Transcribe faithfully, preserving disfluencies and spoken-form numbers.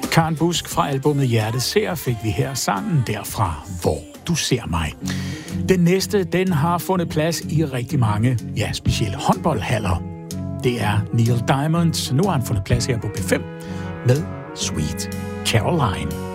Karen Busk fra albumet Hjertet ser fik vi her sangen derfra, Hvor du ser mig. Den næste, den har fundet plads i rigtig mange, ja, specielt håndboldhaller. Det er Neil Diamond. Nu har han fundet plads her på P fem med Sweet Caroline.